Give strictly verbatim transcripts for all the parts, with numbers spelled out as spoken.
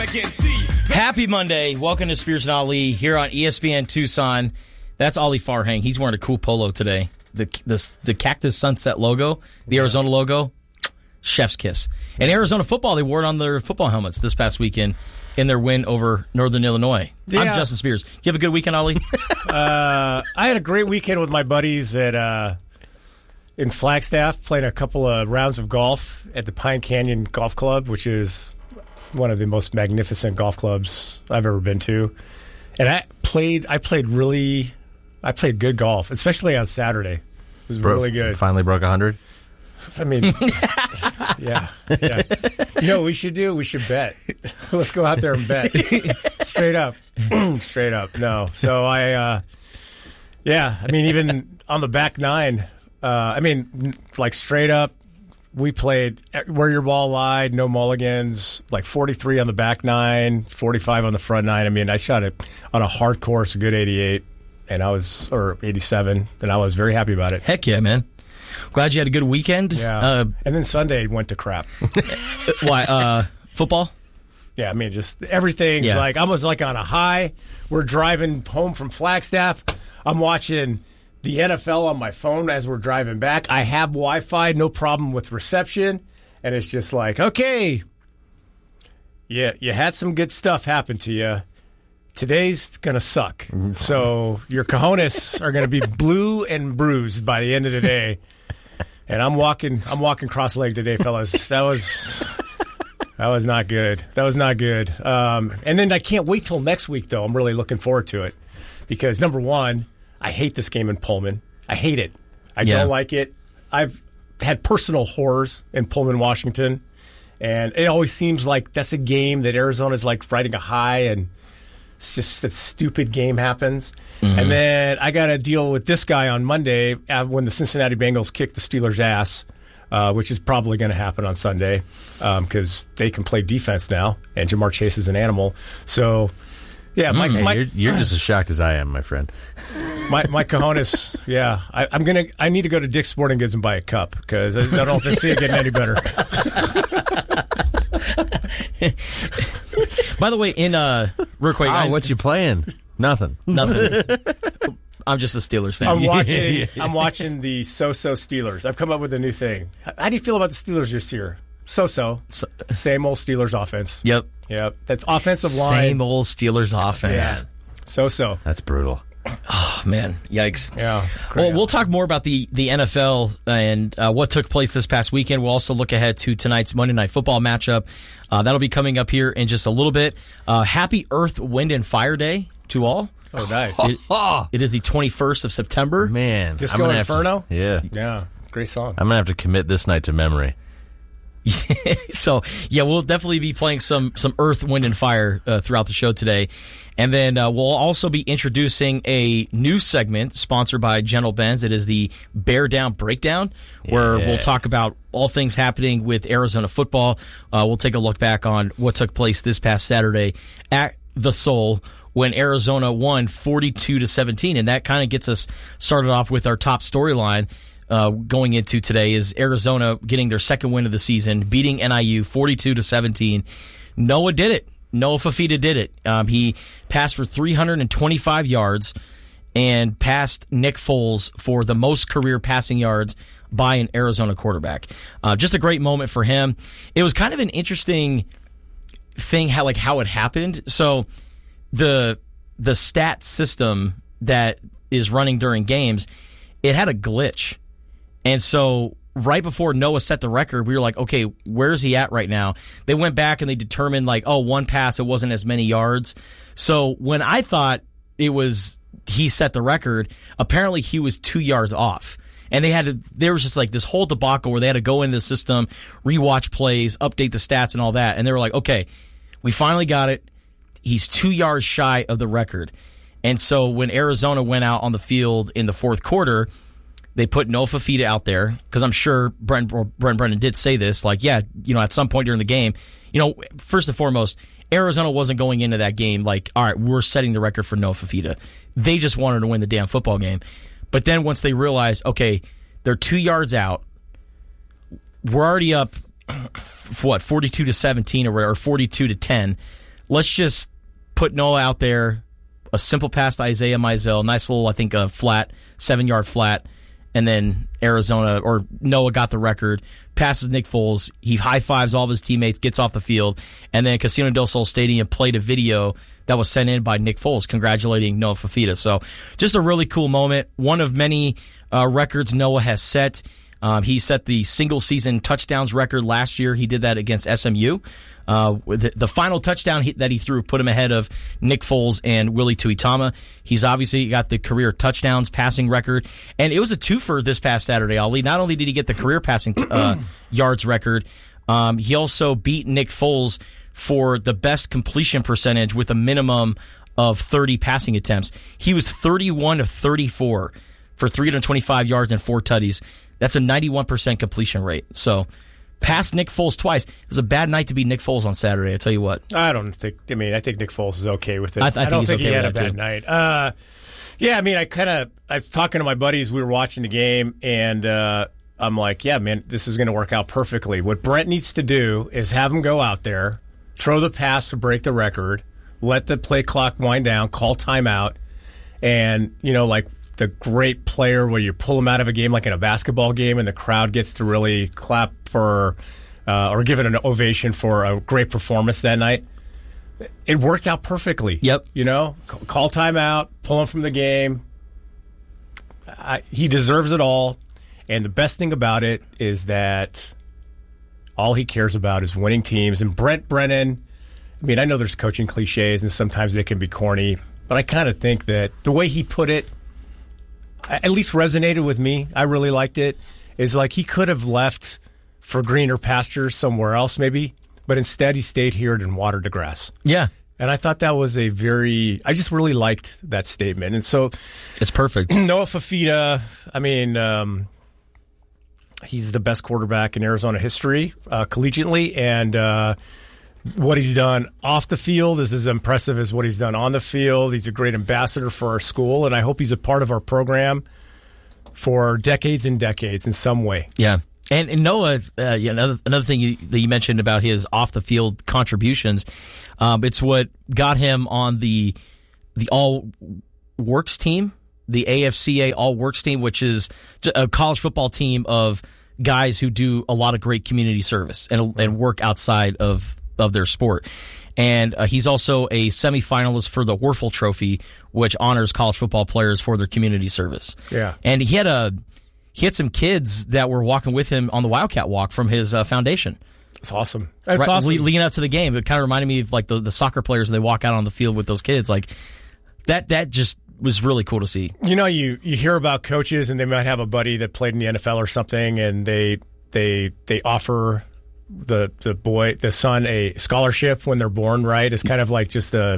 Happy Monday. Welcome to Spears and Ali here on E S P N Tucson. That's Ali Farhang. He's wearing a cool polo today. The the, the Cactus Sunset logo, the yeah. Arizona logo, chef's kiss. And Arizona football, they wore it on their football helmets this past weekend in their win over Northern Illinois. Yeah. I'm Justin Spears. You have a good weekend, Ali? uh, I had a great weekend with my buddies at uh, in Flagstaff, playing a couple of rounds of golf at the Pine Canyon Golf Club, which is one of the most magnificent golf clubs I've ever been to. And I played I played really I played good golf, especially on Saturday. It was Bro, really good. Finally broke one hundred? I mean, yeah, yeah. You know what we should do? We should bet. Let's go out there and bet. Straight up. Straight up. No. So I, uh, yeah, I mean, even on the back nine, uh, I mean, like straight up, we played where your ball lied, no mulligans, like forty-three on the back nine, forty-five on the front nine. I mean, I shot it on a hard course, a good eighty-eight, and I was, or eighty-seven, and I was very happy about it. Heck yeah, man. Glad you had a good weekend. Yeah. Uh, and then Sunday went to crap. Why? Uh, football? Yeah, I mean, just everything's yeah. like, I was like on a high. We're driving home from Flagstaff. I'm watching the N F L on my phone as we're driving back. I have Wi-Fi, no problem with reception. And it's just like, okay, yeah, you had some good stuff happen to you. Today's going to suck. Mm-hmm. So your cojones are going to be blue and bruised by the end of the day. And I'm walking I'm walking cross-legged today, fellas. That was that was not good. That was not good. Um, and then I can't wait till next week, though. I'm really looking forward to it. Because, number one, I hate this game in Pullman. I hate it. I yeah. don't like it. I've had personal horrors in Pullman, Washington. And it always seems like that's a game that Arizona's like riding a high, and it's just that stupid game happens. Mm-hmm. And then I got to deal with this guy on Monday when the Cincinnati Bengals kick the Steelers' ass, uh, which is probably going to happen on Sunday because um, they can play defense now, and Jamar Chase is an animal. So, yeah. My, mm, my, you're, you're just as shocked as I am, my friend. My my cojones, yeah. I, I'm gonna. I need to go to Dick's Sporting Goods and buy a cup because I don't know if I see it getting any better. By the way, in uh, real quick, oh, I, what you playing? Nothing. Nothing. I'm just a Steelers fan. I'm watching. I'm watching the so-so Steelers. I've come up with a new thing. How, how do you feel about the Steelers this year? So-so. So, Same old Steelers offense. Yep. Yep. That's offensive line. Same old Steelers offense. Yeah. So-so. That's brutal. Oh, man. Yikes. Yeah. Well, we'll talk more about the, the N F L and uh, what took place this past weekend. We'll also look ahead to tonight's Monday Night Football matchup. Uh, that'll be coming up here in just a little bit. Uh, happy Earth, Wind, and Fire Day to all. Oh, nice. It, it is the twenty-first of September. Man. Disco Inferno? To, yeah. Yeah. Great song. I'm going to have to commit this night to memory. So, yeah, we'll definitely be playing some some Earth, Wind, and Fire uh, throughout the show today. And then uh, we'll also be introducing a new segment sponsored by Gentle Benz. It is the Bear Down Breakdown, where yeah. we'll talk about all things happening with Arizona football. Uh, we'll take a look back on what took place this past Saturday at the Soul when Arizona won forty-two to seventeen. And that kind of gets us started off with our top storyline. Uh, going into today is Arizona getting their second win of the season, beating N I U forty-two to seventeen. Noah did it. Noah Fifita did it. Um, he passed for three hundred twenty-five yards and passed Nick Foles for the most career passing yards by an Arizona quarterback. Uh, just a great moment for him. It was kind of an interesting thing how like how it happened. So the the stat system that is running during games, it had a glitch. And so right before Noah set the record, we were like, okay, where's he at right now? They went back and they determined like, oh, one pass, it wasn't as many yards. So when I thought it was he set the record, apparently he was two yards off. And they had to, there was just like this whole debacle where they had to go into the system, rewatch plays, update the stats and all that. And they were like, okay, we finally got it. He's two yards shy of the record. And so when Arizona went out on the field in the fourth quarter, they put Noah Fifita out there because I'm sure Brent, Brent Brennan did say this. Like, yeah, you know, at some point during the game, you know, first and foremost, Arizona wasn't going into that game like, all right, we're setting the record for Noah Fifita. They just wanted to win the damn football game. But then once they realized, okay, they're two yards out, we're already up, what, forty-two to seventeen or, or forty-two to ten. let's just put Noah out there, a simple pass to Isaiah Mizell, nice little, I think, a flat, seven-yard flat, and then Arizona, or Noah got the record, passes Nick Foles, he high-fives all of his teammates, gets off the field, and then Casino del Sol Stadium played a video that was sent in by Nick Foles congratulating Noah Fifita. So just a really cool moment. One of many uh, records Noah has set. Um, he set the single-season touchdowns record last year. He did that against S M U. Uh, the, the final touchdown he, that he threw put him ahead of Nick Foles and Willie Tuitama. He's obviously got the career touchdowns passing record, and it was a twofer this past Saturday, Ali. Not only did he get the career passing uh, yards record, um, he also beat Nick Foles for the best completion percentage with a minimum of thirty passing attempts. He was thirty-one of thirty-four for three hundred twenty-five yards and four tutties. That's a ninety-one percent completion rate. So, passed Nick Foles twice. It was a bad night to beat Nick Foles on Saturday, I tell you what. I don't think, I mean, I think Nick Foles is okay with it. I, th- I, I don't think, think okay he had a that bad too. night. Uh, yeah, I mean, I kind of, I was talking to my buddies, we were watching the game, and uh, I'm like, yeah, man, this is going to work out perfectly. What Brent needs to do is have him go out there, throw the pass to break the record, let the play clock wind down, call timeout, and, you know, like, the great player where you pull him out of a game like in a basketball game and the crowd gets to really clap for uh, or give it an ovation for a great performance that night. It worked out perfectly. Yep. You know, call timeout, pull him from the game. I, he deserves it all. And the best thing about it is that all he cares about is winning teams. And Brent Brennan, I mean, I know there's coaching cliches and sometimes they can be corny, but I kind of think that the way he put it, at least resonated with me. I really liked it. Is like he could have left for greener pastures somewhere else maybe, but instead he stayed here and watered the grass. Yeah. And I thought that was a very, I just really liked that statement. And so it's perfect. Noah Fifita, I mean, um, he's the best quarterback in Arizona history, uh, collegiately, and uh, what he's done off the field is as impressive as what he's done on the field. He's a great ambassador for our school, and I hope he's a part of our program for decades and decades in some way. Yeah. And, and Noah, uh, yeah, another, another thing you, that you mentioned about his off-the-field contributions, um, it's what got him on the the All-Works team, the A F C A All-Works team, which is a college football team of guys who do a lot of great community service and, and work outside of of their sport. And uh, he's also a semifinalist for the Werfel Trophy, which honors college football players for their community service. Yeah. And he had a he had some kids that were walking with him on the Wildcat Walk from his uh, foundation. That's awesome. That's right, awesome. Le- leading up to the game, it kind of reminded me of like the, the soccer players when they walk out on the field with those kids. Like that that just was really cool to see. You know, you, you hear about coaches and they might have a buddy that played in the N F L or something, and they they they offer the the boy the son a scholarship when they're born, right? It's kind of like just a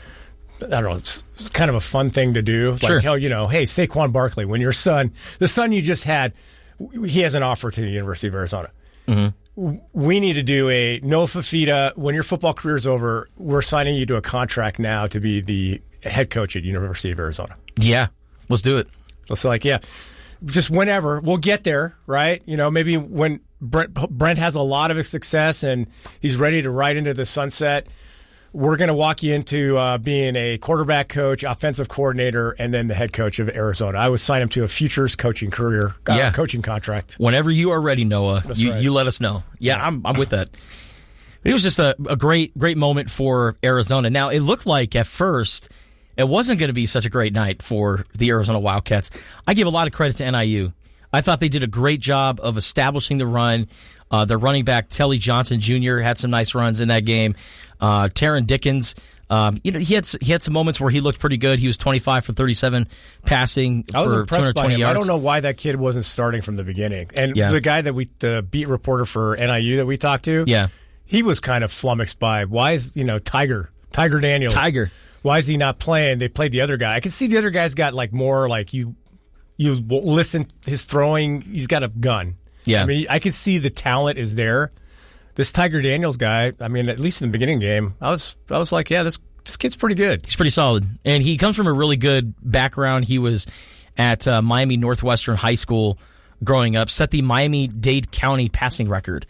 I don't know, it's kind of a fun thing to do. Sure. Like, hell, you know, hey, Saquon Barkley, when your son, the son you just had, he has an offer to the University of Arizona. Mm-hmm. We need to do a Noah Fifita, when your football career is over, we're signing you to a contract now to be the head coach at University of Arizona. Yeah, let's do it. It's like, yeah, just whenever. We'll get there, right? You know, maybe when Brent, Brent has a lot of success and he's ready to ride into the sunset, we're going to walk you into uh, being a quarterback coach, offensive coordinator, and then the head coach of Arizona. I would sign him to a futures coaching career, uh, yeah. coaching contract. Whenever you are ready, Noah, you, right. you let us know. Yeah, yeah. I'm I'm with that. It was just a, a great great moment for Arizona. Now, it looked like at first it wasn't going to be such a great night for the Arizona Wildcats. I give a lot of credit to N I U. I thought they did a great job of establishing the run. Uh, their running back, Telly Johnson Junior, had some nice runs in that game. Uh, Taron Dickens, um, you know, he had he had some moments where he looked pretty good. He was twenty-five for thirty-seven passing I was for impressed two hundred twenty by him. yards. I don't know why that kid wasn't starting from the beginning. And Yeah. the guy that we, the beat reporter for N I U that we talked to, Yeah. he was kind of flummoxed by why is, you know, Tiger, Tiger Daniels. Tiger. Why is he not playing? They played the other guy. I can see the other guy's got like more like you, you listen, his throwing, he's got a gun. Yeah. I mean, I can see the talent is there. This Tiger Daniels guy, I mean, at least in the beginning game, I was I was like, yeah, this this kid's pretty good. He's pretty solid. And he comes from a really good background. He was at uh, Miami Northwestern High School growing up, set the Miami-Dade County passing record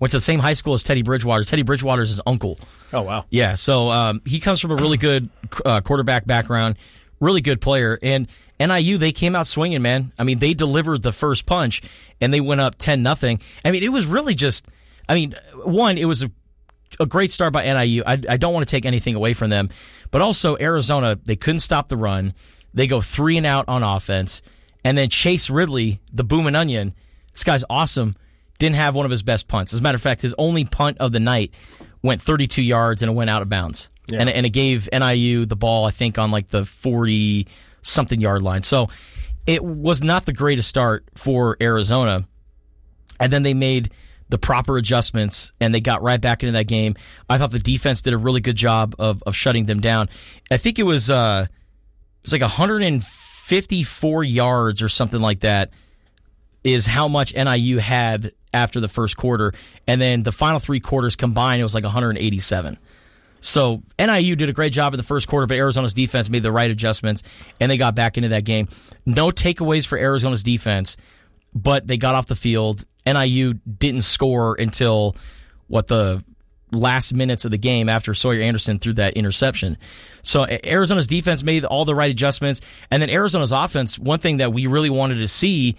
went to the same high school as Teddy Bridgewater. Teddy Bridgewater is his uncle. Oh, wow. Yeah, so um, he comes from a really good uh, quarterback background, really good player. And N I U, they came out swinging, man. I mean, they delivered the first punch, and they went up ten nothing. I mean, it was really just, I mean, one, it was a, a great start by N I U. I, I don't want to take anything away from them. But also, Arizona, they couldn't stop the run. They go three and out on offense. And then Chase Ridley, the Boomin' Onion, this guy's awesome, didn't have one of his best punts. As a matter of fact, his only punt of the night went thirty-two yards and it went out of bounds. Yeah. And, and it gave N I U the ball, I think, on like the forty-something yard line. So it was not the greatest start for Arizona. And then they made the proper adjustments, and they got right back into that game. I thought the defense did a really good job of, of shutting them down. I think it was, uh, it was like one hundred fifty-four yards or something like that is how much N I U had after the first quarter. And then the final three quarters combined, it was like one hundred eighty-seven. So N I U did a great job in the first quarter, but Arizona's defense made the right adjustments, and they got back into that game. No takeaways for Arizona's defense, but they got off the field. N I U didn't score until, what, the last minutes of the game after Sawyer Anderson threw that interception. So Arizona's defense made all the right adjustments. And then Arizona's offense, one thing that we really wanted to see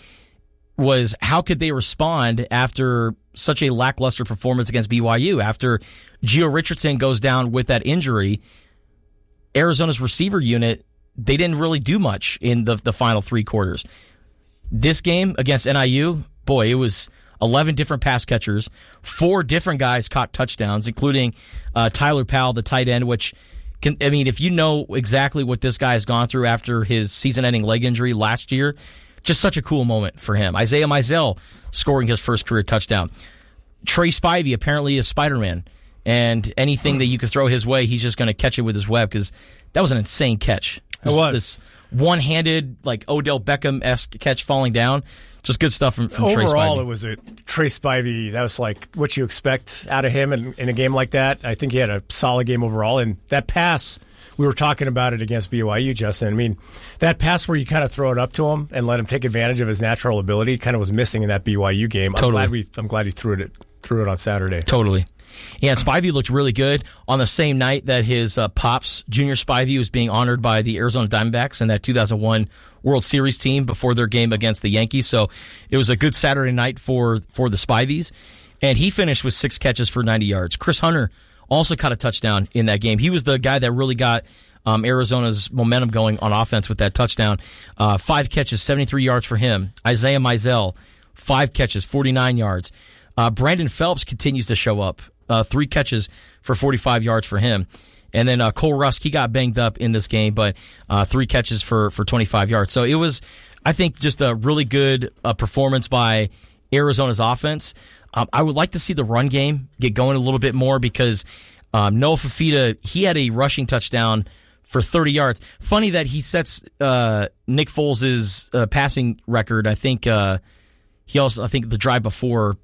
was how could they respond after such a lackluster performance against B Y U. After Gio Richardson goes down with that injury, Arizona's receiver unit, they didn't really do much in the, the final three quarters. This game against N I U, boy, it was eleven different pass catchers. Four different guys caught touchdowns, including uh, Tyler Powell, the tight end, which, can, I mean, if you know exactly what this guy has gone through after his season-ending leg injury last year, just such a cool moment for him. Isaiah Mizell scoring his first career touchdown. Trey Spivey apparently is Spider-Man, and anything that you could throw his way, he's just going to catch it with his web, because that was an insane catch. It was. This one-handed, like Odell Beckham-esque catch falling down. Just good stuff from, from Trey Spivey. Overall, it was a Trey Spivey. That was like what you expect out of him in, in a game like that. I think he had a solid game overall. And that pass, we were talking about it against B Y U, Justin. I mean, that pass where you kind of throw it up to him and let him take advantage of his natural ability kind of was missing in that B Y U game. Totally. I'm glad we. I'm glad he threw it threw it on Saturday. Totally. Yeah, Spivey looked really good on the same night that his uh, pops, Junior Spivey, was being honored by the Arizona Diamondbacks in that two thousand one World Series team before their game against the Yankees. So it was a good Saturday night for, for the Spiveys. And he finished with six catches for ninety yards. Chris Hunter also caught a touchdown in that game. He was the guy that really got um, Arizona's momentum going on offense with that touchdown. Uh, five catches, seventy-three yards for him. Isaiah Mizell, five catches, forty-nine yards. Uh, Brandon Phelps continues to show up. Uh, three catches for forty-five yards for him. And then uh, Cole Rusk, he got banged up in this game, but uh, three catches for, for twenty-five yards. So it was, I think, just a really good uh, performance by Arizona's offense. Um, I would like to see the run game get going a little bit more, because um, Noah Fafita, he had a rushing touchdown for thirty yards. Funny that he sets uh, Nick Foles' uh, passing record. I think uh, he also, I think the drive before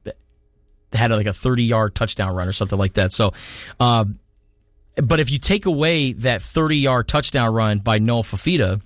had like a thirty-yard touchdown run or something like that. So, uh, but if you take away that thirty-yard touchdown run by Noah Fafita,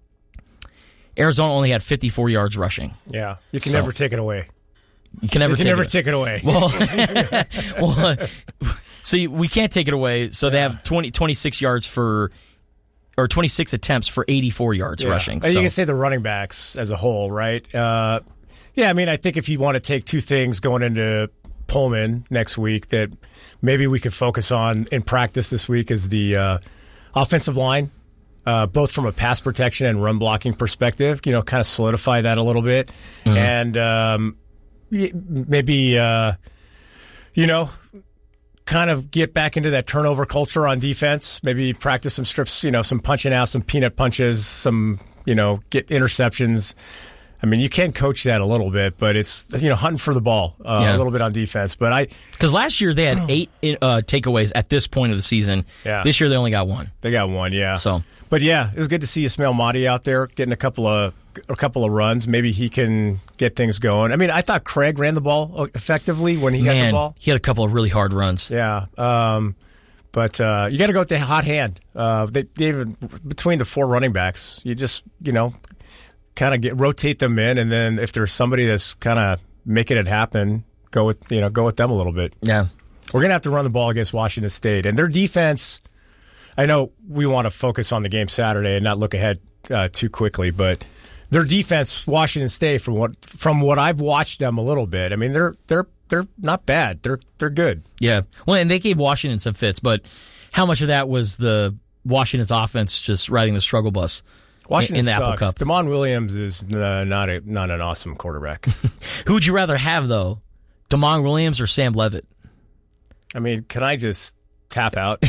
Arizona only had fifty-four yards rushing. Yeah, you can so, never take it away. You can never, you can take, never it. take it away. Well, well uh, so you, we can't take it away. So they have twenty, twenty-six yards for, or twenty-six attempts for eighty-four yards yeah. rushing. You so. can say the running backs as a whole, right? Uh, yeah, I mean, I think if you want to take two things going into Pullman next week that maybe we could focus on in practice this week is the uh, offensive line, uh, both from a pass protection and run blocking perspective, you know, kind of solidify that a little bit. Mm-hmm. And um, maybe, uh, you know, kind of get back into that turnover culture on defense, maybe practice some strips, you know, some punching out, some peanut punches, some, you know, get interceptions. I mean, you can coach that a little bit, but it's, you know, hunting for the ball uh, yeah. a little bit on defense. But I, because last year they had eight uh, takeaways at this point of the season. Yeah. This year they only got one. They got one, yeah. So, but yeah, it was good to see Ismail Mahdi out there getting a couple of a couple of runs. Maybe he can get things going. I mean, I thought Craig ran the ball effectively when he Man, got the ball. He had a couple of really hard runs. Yeah. Um, but uh, you got to go with the hot hand. Uh, they, they even between the four running backs, you just you know. kind of get rotate them in, and then if there's somebody that's kind of making it happen, go with you know go with them a little bit. Yeah, we're gonna have to run the ball against Washington State, and their defense. I know we want to focus on the game Saturday and not look ahead uh, too quickly, but their defense, Washington State, from what from what I've watched them a little bit, I mean they're they're they're not bad. They're they're good. Yeah. Well, and they gave Washington some fits, but how much of that was the Washington's offense just riding the struggle bus? Washington in the sucks. Apple Cup. DeMond Williams is uh, not a not an awesome quarterback. Who would you rather have though, DeMond Williams or Sam Levitt? I mean, can I just tap out?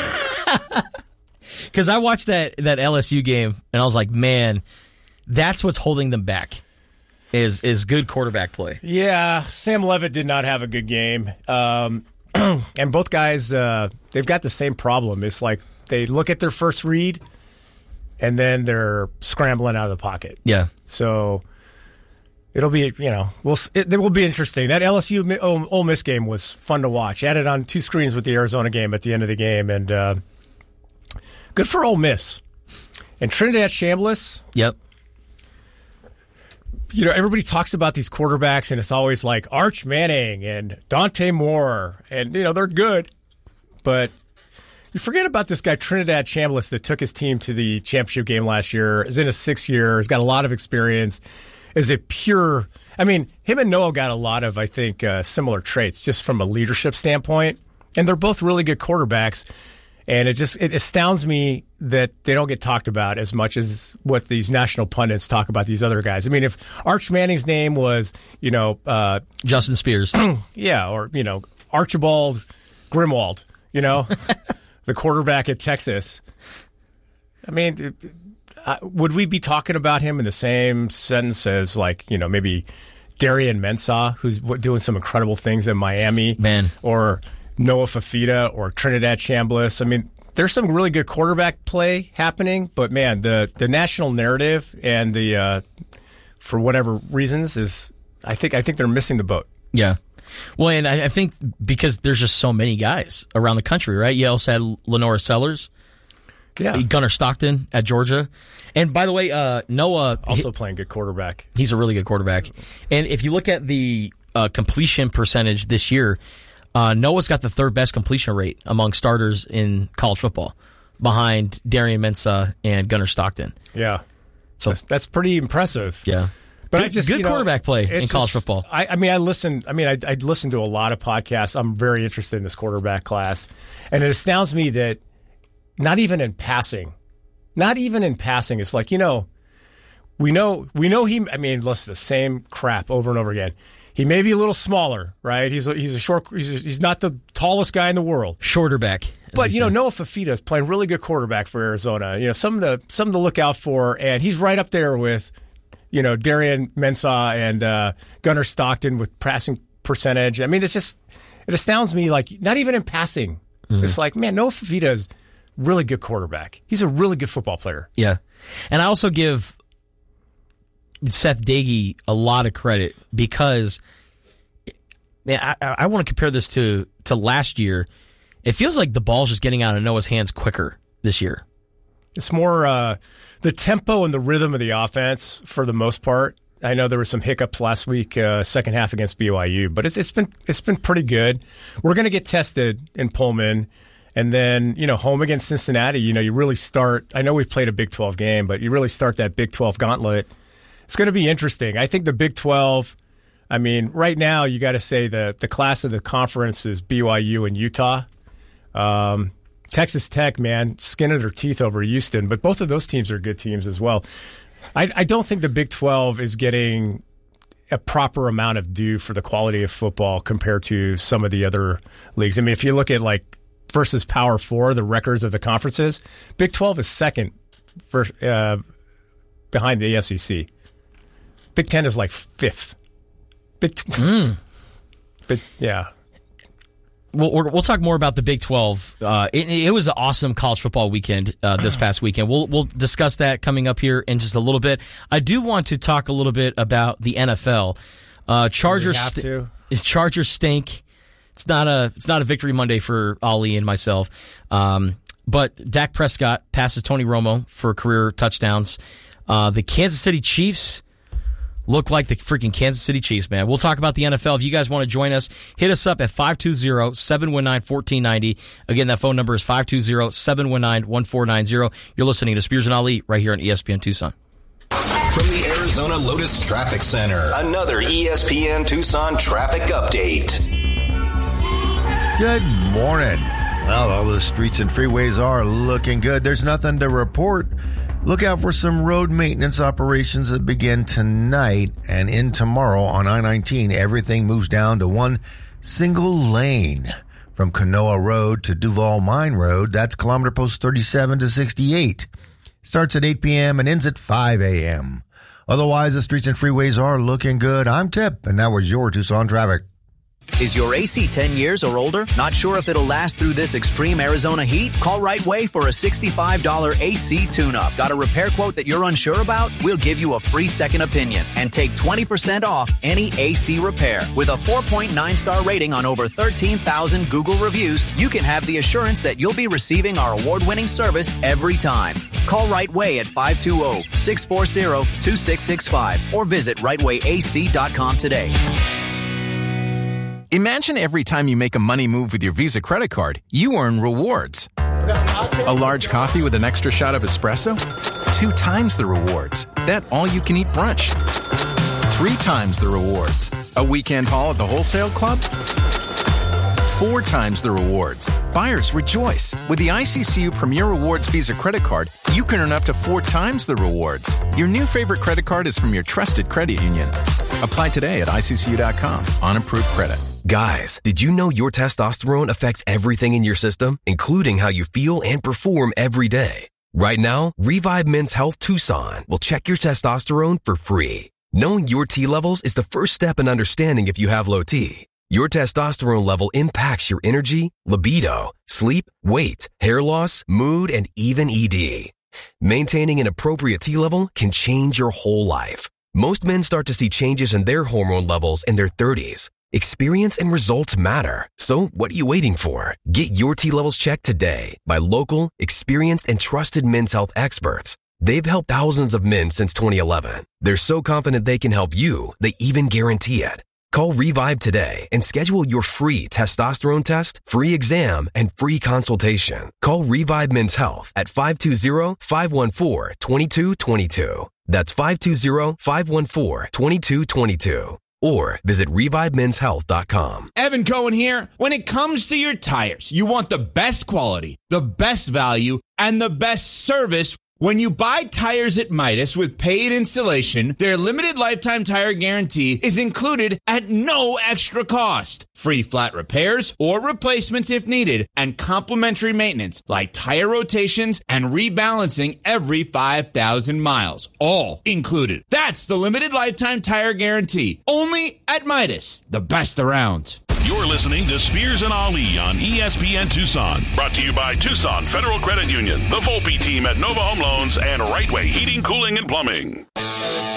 Because I watched that that L S U game and I was like, man, that's what's holding them back. Is is good quarterback play. Yeah, Sam Levitt did not have a good game. Um, and both guys, uh, they've got the same problem. It's like they look at their first read, and then they're scrambling out of the pocket. Yeah. So it'll be, you know, we'll, it, it will be interesting. That L S U Ole Miss game was fun to watch. I had it on two screens with the Arizona game at the end of the game, and uh, good for Ole Miss. And Trinidad Chambliss. Yep. You know, everybody talks about these quarterbacks, and it's always like Arch Manning and Dante Moore, and, you know, they're good. But you forget about this guy, Trinidad Chambliss, that took his team to the championship game last year, is in his sixth year, has got a lot of experience, is a pure – I mean, him and Noah got a lot of, I think, uh, similar traits just from a leadership standpoint, and they're both really good quarterbacks. And it just it astounds me that they don't get talked about as much as what these national pundits talk about these other guys. I mean, if Arch Manning's name was, you know, uh, Justin Spears, yeah, or you know, Archibald Grimwald, you know, the quarterback at Texas. I mean, uh, would we be talking about him in the same sentence as, like, you know, maybe Darian Mensah, who's doing some incredible things in Miami, man, or Noah Fafita or Trinidad Chambliss? I mean, there's some really good quarterback play happening, but man, the the national narrative and the uh, for whatever reasons is, I think I think they're missing the boat. Yeah. Well, and I, I think because there's just so many guys around the country, right? You also had Lenora Sellers, yeah, Gunnar Stockton at Georgia, and by the way, uh, Noah also he, playing good quarterback. He's a really good quarterback, and if you look at the uh, completion percentage this year. Uh, Noah's got the third best completion rate among starters in college football, behind Darian Mensah and Gunnar Stockton. Yeah, so that's, that's pretty impressive. Yeah, but good, I just good you know, quarterback play in college just, football. I, I mean, I listen. I mean, I, I listen to a lot of podcasts. I'm very interested in this quarterback class, and it astounds me that not even in passing, not even in passing, it's like, you know, we know we know he. I mean, listen, the same crap over and over again. He may be a little smaller, right? He's a, he's a short. He's, a, he's not the tallest guy in the world. Shorter back, but you know, Noah Fafita is playing really good quarterback for Arizona. You know, something to something to look out for, and he's right up there with, you know, Darian Mensah and uh, Gunnar Stockton with passing percentage. I mean, it's just it astounds me. Like, not even in passing, mm-hmm. It's like, man, Noah Fafita is really good quarterback. He's a really good football player. Yeah, and I also give Seth Doege a lot of credit because, man, I, I want to compare this to, to last year. It feels like the ball's just getting out of Noah's hands quicker this year. It's more uh, the tempo and the rhythm of the offense for the most part. I know there were some hiccups last week, uh, second half against B Y U, but it's it's been it's been pretty good. We're going to get tested in Pullman, and then, you know, home against Cincinnati. You know, you really start. I know we've played a Big twelve game, but you really start that Big twelve gauntlet. It's going to be interesting. I think the Big twelve, I mean, right now you got to say the the class of the conference is B Y U and Utah. Um, Texas Tech, man, skin of their teeth over Houston, but both of those teams are good teams as well. I, I don't think the Big twelve is getting a proper amount of due for the quality of football compared to some of the other leagues. I mean, if you look at, like, versus Power Four, the records of the conferences, Big twelve is second for, uh, behind the S E C. Big Ten is like fifth. Big, t- mm. but yeah. We'll, we'll talk more about the Big twelve. Uh, it, it was an awesome college football weekend uh, this past weekend. We'll we'll discuss that coming up here in just a little bit. I do want to talk a little bit about the N F L. Uh, Chargers, have to. St- Chargers stink. It's not a it's not a victory Monday for Ali and myself. Um, but Dak Prescott passes Tony Romo for career touchdowns. Uh, the Kansas City Chiefs look like the freaking Kansas City Chiefs, man. We'll talk about the N F L. If you guys want to join us, hit us up at five two zero, seven one nine, one four nine zero. Again, that phone number is five two zero, seven one nine, one four nine zero. You're listening to Spears and Ali right here on E S P N Tucson. From the Arizona Lotus Traffic Center, another E S P N Tucson traffic update. Good morning. Well, all the streets and freeways are looking good. There's nothing to report. Look out for some road maintenance operations that begin tonight and in tomorrow on I nineteen. Everything moves down to one single lane from Canoa Road to Duval Mine Road. That's kilometer post thirty-seven to sixty-eight. Starts at eight p.m. and ends at five a.m. Otherwise, the streets and freeways are looking good. I'm Tip, and that was your Tucson traffic. Is your A C ten years or older? Not sure if it'll last through this extreme Arizona heat? Call Right Way for a sixty-five dollars A C tune-up. Got a repair quote that you're unsure about? We'll give you a free second opinion and take twenty percent off any A C repair. With a four point nine star rating on over thirteen thousand Google reviews, you can have the assurance that you'll be receiving our award-winning service every time. Call Right Way at five two zero, six four zero, two six six five or visit right way a c dot com today. Imagine every time you make a money move with your Visa credit card, you earn rewards. A large coffee with an extra shot of espresso? Two times the rewards. That all-you-can-eat brunch. Three times the rewards. A weekend haul at the wholesale club? Four times the rewards. Buyers rejoice. With the I C C U Premier Rewards Visa credit card, you can earn up to four times the rewards. Your new favorite credit card is from your trusted credit union. Apply today at I C C U dot com on approved credit. Guys, did you know your testosterone affects everything in your system, including how you feel and perform every day? Right now, Revive Men's Health Tucson will check your testosterone for free. Knowing your T levels is the first step in understanding if you have low T. Your testosterone level impacts your energy, libido, sleep, weight, hair loss, mood, and even E D. Maintaining an appropriate T level can change your whole life. Most men start to see changes in their hormone levels in their thirties. Experience and results matter. So what are you waiting for? Get your T levels checked today by local, experienced, and trusted men's health experts. They've helped thousands of men since twenty eleven. They're so confident they can help you, they even guarantee it. Call Revive today and schedule your free testosterone test, free exam, and free consultation. Call Revive Men's Health at five two zero, five one four, two two two two. That's five two zero, five one four, two two two two. Or visit revive men's health dot com. Evan Cohen here. When it comes to your tires, you want the best quality, the best value, and the best service. When you buy tires at Midas with paid installation, their limited lifetime tire guarantee is included at no extra cost. Free flat repairs or replacements if needed, and complimentary maintenance like tire rotations and rebalancing every five thousand miles. All included. That's the limited lifetime tire guarantee. Only at Midas, the best around. You're listening to Spears and Ali on E S P N Tucson. Brought to you by Tucson Federal Credit Union, the Volpe team at Nova Home Loans, and Right Way Heating, Cooling, and Plumbing.